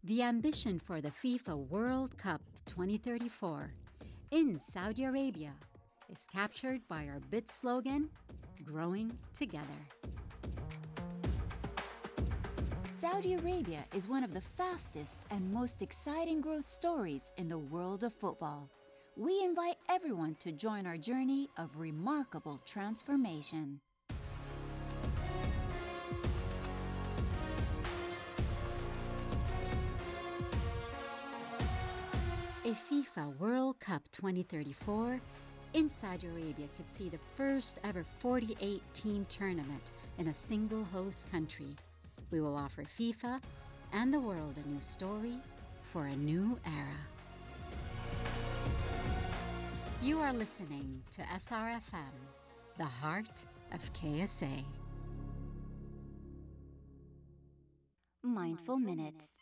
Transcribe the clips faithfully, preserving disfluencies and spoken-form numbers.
The ambition for the FIFA World Cup twenty thirty-four in Saudi Arabia is captured by our bid slogan, Growing Together. Saudi Arabia is one of the fastest and most exciting growth stories in the world of football. We invite everyone to join our journey of remarkable transformation. A FIFA World Cup twenty thirty-four in Saudi Arabia could see the first ever forty-eight team tournament in a single host country. We will offer FIFA and the world a new story for a new era. You are listening to S R F M, the heart of K S A. Mindful Minute.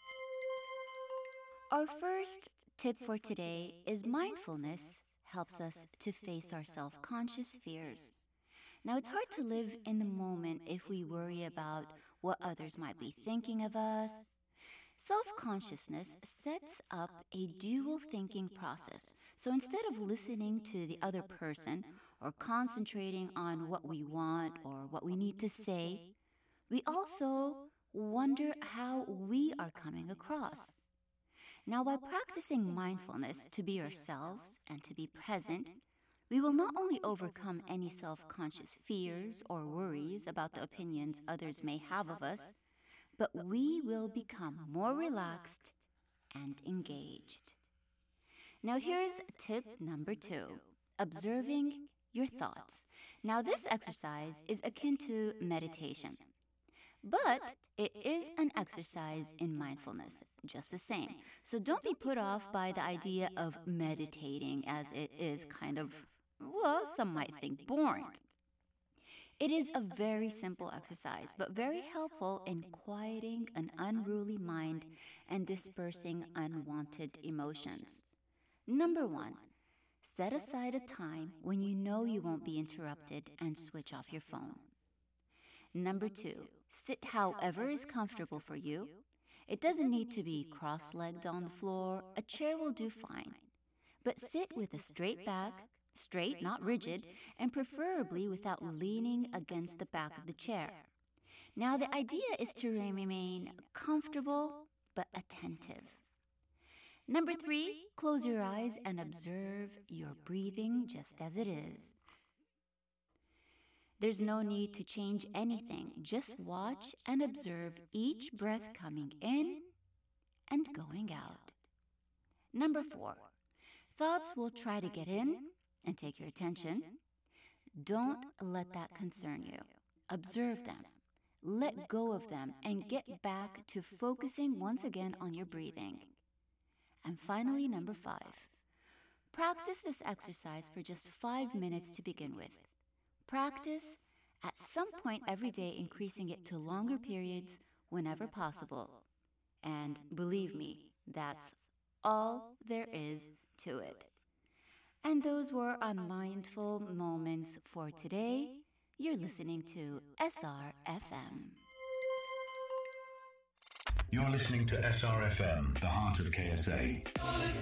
Our first tip for today is mindfulness helps us to face our self-conscious fears. Now, it's hard to live in the moment if we worry about what others might be thinking of us. Self-consciousness sets up a dual thinking process. So instead of listening to the other person or concentrating on what we want or what we need to say, we also wonder how we are coming across. Now, by practicing mindfulness to be ourselves and to be present, we will not only overcome any self-conscious fears or worries about the opinions others may have of us, but we will become more relaxed and engaged. Now, here's tip number two, observing your thoughts. Now, this exercise is akin to meditation, but it is an exercise in mindfulness, just the same. So don't be put off by the idea of meditating, as it is kind of, well, some might think boring. It is a very simple exercise, but very helpful in quieting an unruly mind and dispersing unwanted emotions. Number one, set aside a time when you know you won't be interrupted and switch off your phone. Number two, sit however is comfortable for you. It doesn't need to be cross-legged on the floor. A chair will do fine. But sit with a straight back, straight, not rigid, and preferably without leaning against the back of the chair. Now, the idea is to remain comfortable but attentive. Number three, close your eyes and observe your breathing just as it is. There's no need to change anything. Just watch and observe each breath coming in and going out. Number four, thoughts will try to get in and take your attention. Don't let that concern you. Observe them, let go of them, and get back to focusing once again on your breathing. And finally, number five, practice this exercise for just five minutes to begin with. Practice at some point every day, increasing it to longer periods whenever possible. And believe me, that's all there is to it. And those were our mindful moments for today. You're listening to S R F M. You're listening to S R F M, the heart of K S A.